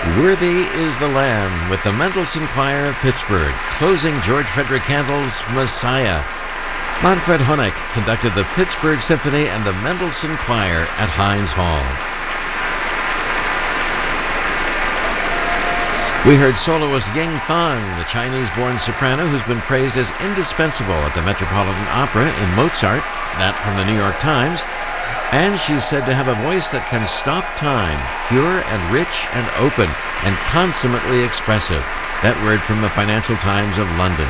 Worthy is the Lamb with the Mendelssohn Choir of Pittsburgh, closing George Frederick Handel's Messiah. Manfred Honeck conducted the Pittsburgh Symphony and the Mendelssohn Choir at Heinz Hall. We heard soloist Ying Fang, the Chinese-born soprano who's been praised as indispensable at the Metropolitan Opera in Mozart, that from the New York Times. And she's said to have a voice that can stop time, pure and rich and open, and consummately expressive. That word from the Financial Times of London.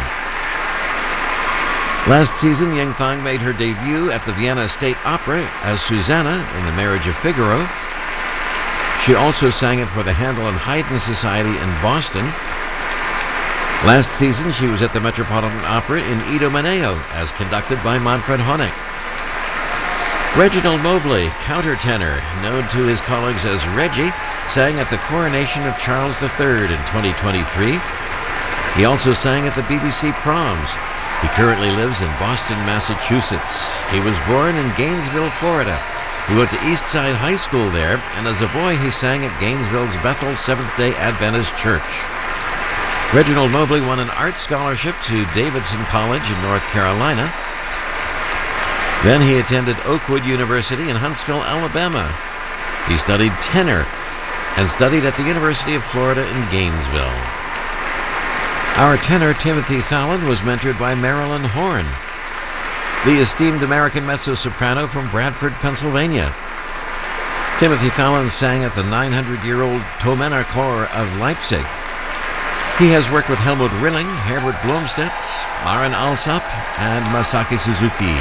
Last season, Ying Fang made her debut at the Vienna State Opera as Susanna in The Marriage of Figaro. She also sang it for the Handel and Haydn Society in Boston. Last season, she was at the Metropolitan Opera in Idomeneo, as conducted by Manfred Honeck. Reginald Mobley, countertenor, known to his colleagues as Reggie, sang at the coronation of Charles III in 2023. He also sang at the BBC Proms. He currently lives in Boston, Massachusetts. He was born in Gainesville, Florida. He went to Eastside High School there, and as a boy he sang at Gainesville's Bethel Seventh-day Adventist Church. Reginald Mobley won an art scholarship to Davidson College in North Carolina. Then he attended Oakwood University in Huntsville, Alabama. He studied tenor and studied at the University of Florida in Gainesville. Our tenor Timothy Fallon was mentored by Marilyn Horne, the esteemed American mezzo-soprano from Bradford, Pennsylvania. Timothy Fallon sang at the 900-year-old Thomener Chor of Leipzig. He has worked with Helmut Rilling, Herbert Blomstedt, Maren Alsop, and Masaki Suzuki.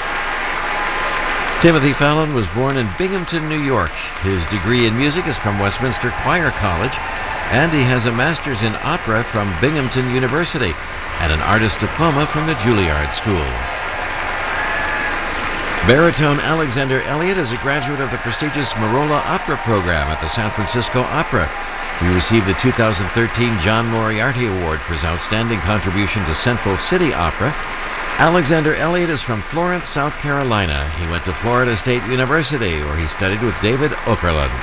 Timothy Fallon was born in Binghamton, New York. His degree in music is from Westminster Choir College, and he has a master's in opera from Binghamton University and an artist diploma from the Juilliard School. Baritone Alexander Elliott is a graduate of the prestigious Merola Opera program at the San Francisco Opera. He received the 2013 John Moriarty Award for his outstanding contribution to Central City Opera. Alexander Elliott is from Florence, South Carolina. He went to Florida State University, where he studied with David Okerlund.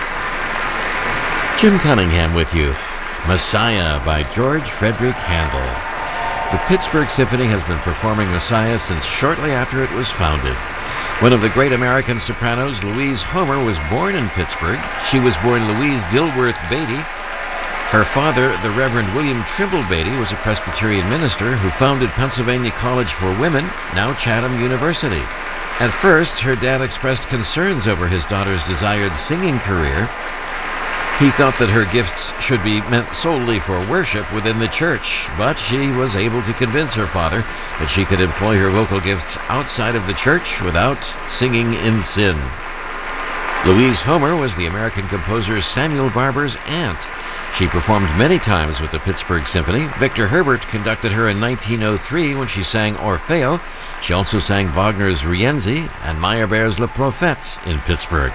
Jim Cunningham with you. Messiah by George Frederick Handel. The Pittsburgh Symphony has been performing Messiah since shortly after it was founded. One of the great American sopranos, Louise Homer, was born in Pittsburgh. She was born Louise Dilworth Beatty. Her father, the Reverend William Trimble Beatty, was a Presbyterian minister who founded Pennsylvania College for Women, now Chatham University. At first, her dad expressed concerns over his daughter's desired singing career. He thought that her gifts should be meant solely for worship within the church, but she was able to convince her father that she could employ her vocal gifts outside of the church without singing in sin. Louise Homer was the American composer Samuel Barber's aunt. She performed many times with the Pittsburgh Symphony. Victor Herbert conducted her in 1903 when she sang Orfeo. She also sang Wagner's Rienzi and Meyerbeer's Le Prophète in Pittsburgh.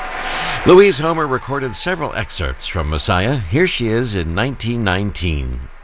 Louise Homer recorded several excerpts from Messiah. Here she is in 1919.